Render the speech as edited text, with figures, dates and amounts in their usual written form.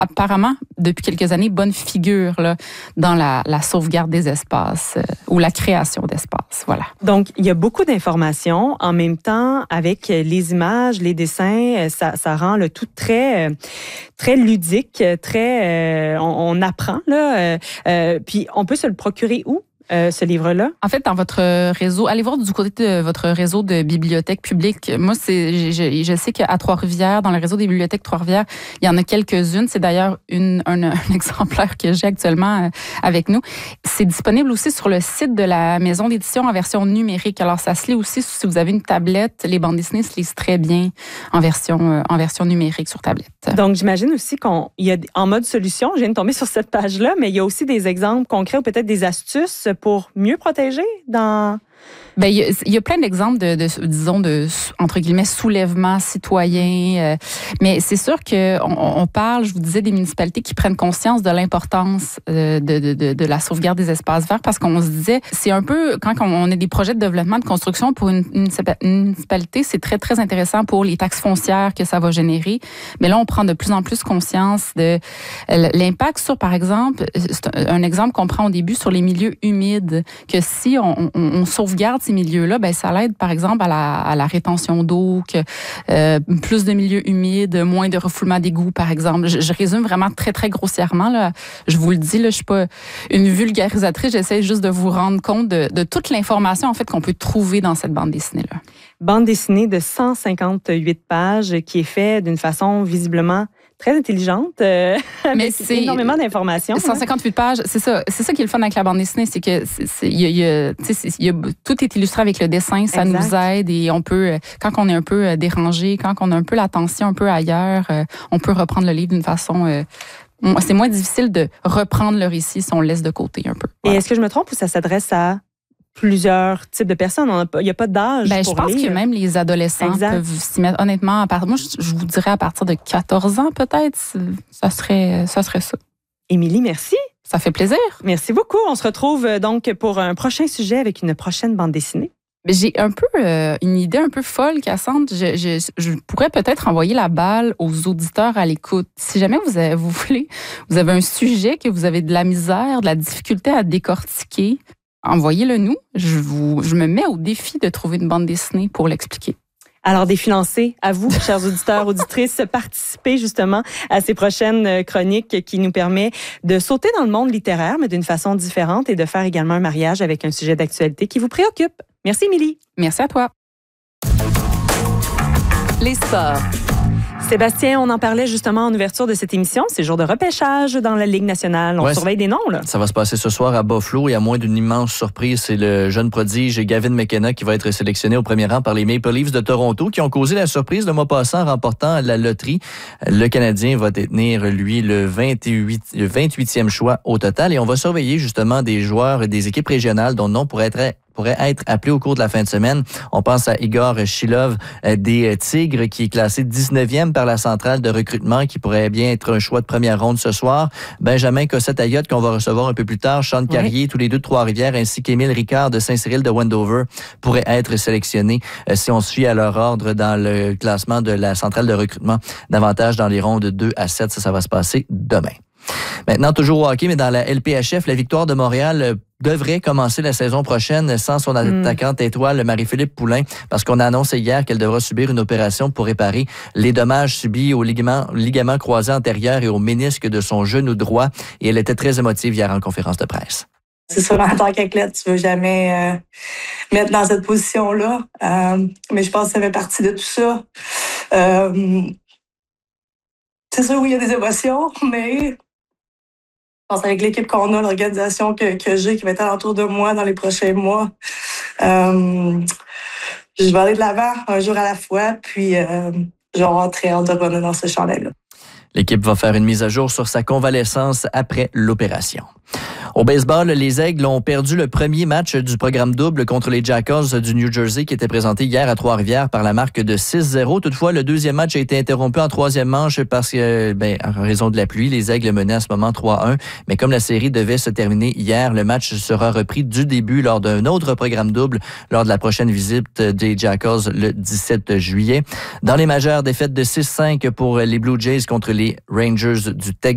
apparemment, depuis quelques années, bonne figure là, dans la sauvegarde des espaces ou la création d'espaces. Voilà. Donc, il y a beaucoup d'informations. En même temps, avec les images, les dessins, ça rend le tout très ludique, on apprend. Là, puis, on peut se le procurer où? Ce livre-là? En fait, dans votre réseau, allez voir du côté de votre réseau de bibliothèques publiques. Moi, je sais qu'à Trois-Rivières, dans le réseau des bibliothèques Trois-Rivières, il y en a quelques-unes. C'est d'ailleurs un exemplaire que j'ai actuellement avec nous. C'est disponible aussi sur le site de la maison d'édition en version numérique. Alors, ça se lit aussi si vous avez une tablette. Les bandes dessinées se lisent très bien en version numérique sur tablette. Donc, j'imagine aussi qu'il y a en mode solution, je viens de tomber sur cette page-là, mais il y a aussi des exemples concrets ou peut-être des astuces pour mieux protéger dans... Ben, il y a plein d'exemples de entre guillemets, soulèvement citoyen. Mais c'est sûr on parle, je vous disais, des municipalités qui prennent conscience de l'importance de la sauvegarde des espaces verts parce qu'on se disait, c'est un peu, quand on a des projets de développement de construction pour une municipalité, c'est très, très intéressant pour les taxes foncières que ça va générer. Mais là, on prend de plus en plus conscience de l'impact sur, par exemple, un exemple qu'on prend au début sur les milieux humides, que si on sauvegarde ces milieux-là, ben ça l'aide, par exemple, à la rétention d'eau, plus de milieux humides, moins de refoulement d'égouts, par exemple. Je résume vraiment très, très grossièrement. Là. Je vous le dis, là, je suis pas une vulgarisatrice. J'essaie juste de vous rendre compte de toute l'information, en fait, qu'on peut trouver dans cette bande dessinée-là. Bande dessinée de 158 pages qui est faite d'une façon visiblement très intelligente, avec énormément d'informations. 158 pages, c'est ça qui est le fun avec la bande dessinée, c'est que tout est illustré avec le dessin, ça exact. Nous aide et on peut, quand on est un peu dérangé, quand on a un peu l'attention un peu ailleurs, on peut reprendre le livre d'une façon... c'est moins difficile de reprendre le récit si on le laisse de côté un peu. Voilà. Et est-ce que je me trompe ou ça s'adresse à plusieurs types de personnes? Il n'y a pas d'âge pour je pense lire. Que même les adolescents peuvent s'y mettre. Honnêtement, moi, je vous dirais à partir de 14 ans, peut-être, ça serait ça. Émilie, merci. Ça fait plaisir. Merci beaucoup. On se retrouve donc pour un prochain sujet avec une prochaine bande dessinée. J'ai un peu une idée un peu folle, Cassandre. Je pourrais peut-être envoyer la balle aux auditeurs à l'écoute. Si jamais vous avez un sujet que vous avez de la misère, de la difficulté à décortiquer, envoyez-le nous. Je me mets au défi de trouver une bande dessinée pour l'expliquer. Alors, défi lancé à vous, chers auditeurs, auditrices, participer justement à ces prochaines chroniques qui nous permet de sauter dans le monde littéraire, mais d'une façon différente et de faire également un mariage avec un sujet d'actualité qui vous préoccupe. Merci, Émilie. Merci à toi. Les sports. Sébastien, on en parlait justement en ouverture de cette émission. C'est jour de repêchage dans la Ligue nationale. On surveille des noms, là. Ça va se passer ce soir à Buffalo et à moins d'une immense surprise, c'est le jeune prodige Gavin McKenna qui va être sélectionné au premier rang par les Maple Leafs de Toronto qui ont causé la surprise le mois passé en remportant la loterie. Le Canadien va détenir, lui, le 28e choix au total et on va surveiller justement des joueurs des équipes régionales dont le nom pourrait être appelé au cours de la fin de semaine. On pense à Igor Shilov des Tigres qui est classé 19e par la centrale de recrutement qui pourrait bien être un choix de première ronde ce soir. Benjamin Cossette-Ayotte qu'on va recevoir un peu plus tard. Sean Carrier, tous les deux de Trois-Rivières ainsi qu'Émile Ricard de Saint-Cyril de Wendover pourraient être sélectionnés si on suit à leur ordre dans le classement de la centrale de recrutement. Davantage dans les rondes 2 à 7. Ça va se passer demain. Maintenant, toujours au hockey, mais dans la LPHF, la Victoire de Montréal devrait commencer la saison prochaine sans son attaquante étoile, Marie-Philippe Poulin, parce qu'on a annoncé hier qu'elle devra subir une opération pour réparer les dommages subis au ligament croisé antérieur et au ménisque de son genou droit. Et elle était très émotive hier en conférence de presse. C'est sûr, en tant qu'athlète, tu ne veux jamais mettre dans cette position-là. Mais je pense que ça fait partie de tout ça. C'est sûr, oui, il y a des émotions, mais je pense avec l'équipe qu'on a, l'organisation que j'ai, qui va être alentour de moi dans les prochains mois, je vais aller de l'avant un jour à la fois, puis j'ai très hâte de revenir dans ce chanel-là. L'équipe va faire une mise à jour sur sa convalescence après l'opération. Au baseball, les Aigles ont perdu le premier match du programme double contre les Jackals du New Jersey qui était présenté hier à Trois-Rivières par la marque de 6-0. Toutefois, le deuxième match a été interrompu en troisième manche parce que, en raison de la pluie, les Aigles menaient à ce moment 3-1. Mais comme la série devait se terminer hier, le match sera repris du début lors d'un autre programme double lors de la prochaine visite des Jackals le 17 juillet. Dans les majeures, défaite de 6-5 pour les Blue Jays contre les Rangers du Texas.